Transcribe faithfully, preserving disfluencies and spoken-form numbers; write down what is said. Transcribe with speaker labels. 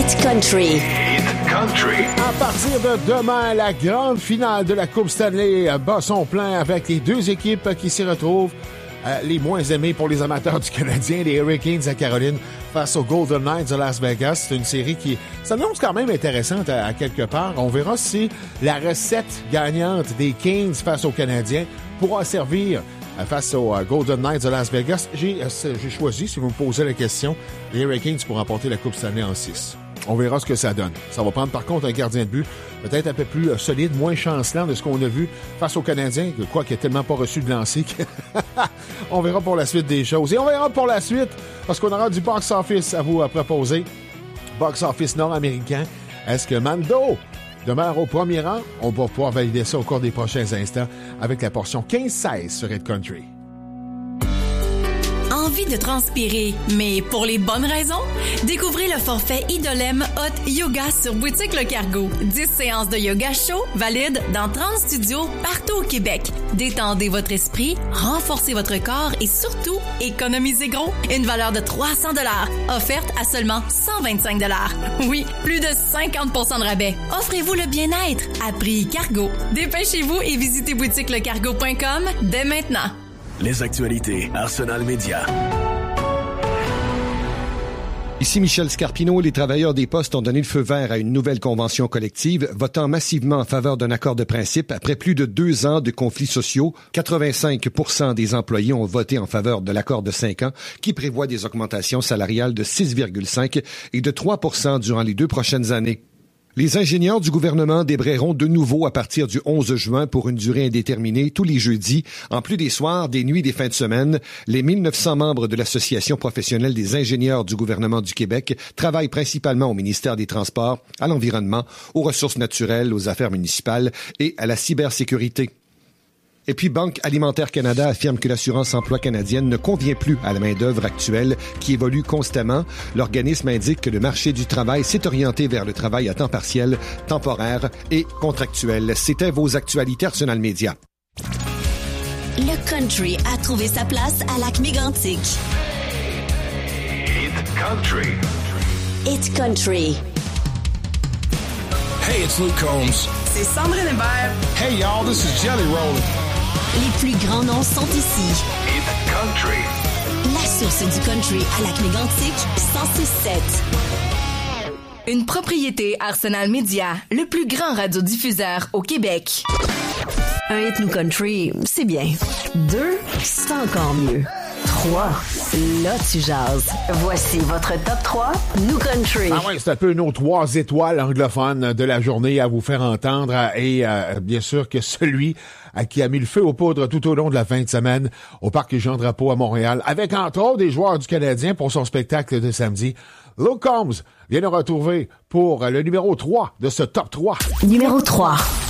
Speaker 1: Hit Country.
Speaker 2: Hit Country.
Speaker 3: À partir de demain, la grande finale de la Coupe Stanley bat son plein avec les deux équipes qui s'y retrouvent. Euh, les moins aimés pour les amateurs du Canadien, les Hurricanes à Caroline face aux Golden Knights de Las Vegas. C'est une série qui s'annonce quand même intéressante à, à quelque part. On verra si la recette gagnante des Kings face aux Canadiens pourra servir euh, face aux euh, Golden Knights de Las Vegas. J'ai, euh, j'ai choisi, si vous me posez la question, les Hurricanes pour remporter la Coupe Stanley en six. On verra ce que ça donne. Ça va prendre par contre un gardien de but peut-être un peu plus euh, solide, moins chancelant de ce qu'on a vu face aux Canadiens, quoi qu'il n'a tellement pas reçu de lancer. On verra pour la suite des choses. Et on verra pour la suite, parce qu'on aura du box-office à vous à proposer. Box-office nord-américain. Est-ce que Mando demeure au premier rang? On va pouvoir valider ça au cours des prochains instants avec la portion quinze seize sur Hit Country.
Speaker 4: Envie de transpirer, mais pour les bonnes raisons? Découvrez le forfait Idolem Hot Yoga sur Boutique Le Cargo. dix séances de yoga chaud valides dans trente studios partout au Québec. Détendez votre esprit, renforcez votre corps et surtout, économisez gros. Une valeur de trois cents dollars, offerte à seulement cent vingt-cinq dollars. Oui, plus de cinquante pour cent de rabais. Offrez-vous le bien-être à prix Cargo. Dépêchez-vous et visitez boutique le cargo point com dès maintenant.
Speaker 2: Les actualités Arsenal Média.
Speaker 5: Ici Michel Scarpino. Les travailleurs des postes ont donné le feu vert à une nouvelle convention collective, votant massivement en faveur d'un accord de principe après plus de deux ans de conflits sociaux. quatre-vingt-cinq pour cent des employés ont voté en faveur de l'accord de cinq ans qui prévoit des augmentations salariales de six virgule cinq et de trois pour cent durant les deux prochaines années. Les ingénieurs du gouvernement débrayeront de nouveau à partir du onze juin pour une durée indéterminée tous les jeudis, en plus des soirs, des nuits, des fins de semaine. Les mille neuf cents membres de l'Association professionnelle des ingénieurs du gouvernement du Québec travaillent principalement au ministère des Transports, à l'environnement, aux ressources naturelles, aux affaires municipales et à la cybersécurité. Et puis, Banque alimentaire Canada affirme que l'assurance emploi canadienne ne convient plus à la main-d'œuvre actuelle qui évolue constamment. L'organisme indique que le marché du travail s'est orienté vers le travail à temps partiel, temporaire et contractuel. C'était vos actualités Arsenal Média.
Speaker 1: Le country a trouvé sa place à Lac-Mégantic.
Speaker 2: Hit Country.
Speaker 1: Hit Country.
Speaker 6: Hey, it's Luke Combs.
Speaker 7: C'est Sandrine Hébert.
Speaker 6: Hey, y'all, this is Jelly Roll.
Speaker 1: Les plus grands noms sont ici.
Speaker 2: Hit Country.
Speaker 1: La source du country à Lac-Mégantic, cent six sept.
Speaker 4: Une propriété Arsenal Média, le plus grand radiodiffuseur au Québec.
Speaker 1: Un hit nous country, c'est bien. Deux, c'est encore mieux. Trois, là tu jases. Voici votre top trois nous country.
Speaker 3: Ah ouais, c'est un peu nos trois étoiles anglophones de la journée à vous faire entendre. Et euh, bien sûr que celui à qui a mis le feu aux poudres tout au long de la fin de semaine au Parc Jean-Drapeau à Montréal, avec entre autres des joueurs du Canadien pour son spectacle de samedi. Luke Combs vient nous retrouver pour le numéro trois de ce top trois.
Speaker 1: Numéro trois.